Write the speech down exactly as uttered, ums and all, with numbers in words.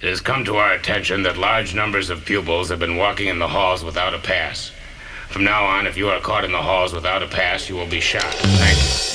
It has come to our attention that large numbers of pupils have been walking in the halls without a pass. From now on, if you are caught in the halls without a pass, you will be shot. Thank you.